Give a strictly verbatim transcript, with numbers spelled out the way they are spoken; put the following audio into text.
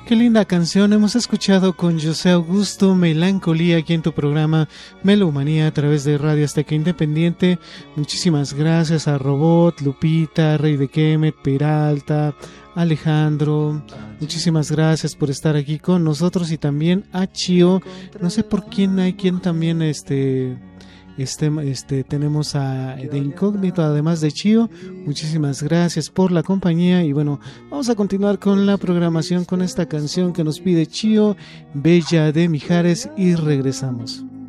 Qué linda canción hemos escuchado con José Augusto, Melancolía, aquí en tu programa Melomanía a través de Radio Azteca Independiente. Muchísimas gracias a Robot, Lupita, Rey de Kemet, Peralta, Alejandro. Muchísimas gracias por estar aquí con nosotros y también a Chio. No sé por quién hay quien también este... Este, este, tenemos a de incógnito además de Chio. Muchísimas gracias por la compañía y bueno, vamos a continuar con la programación con esta canción que nos pide Chio, Bella de Mijares, y regresamos.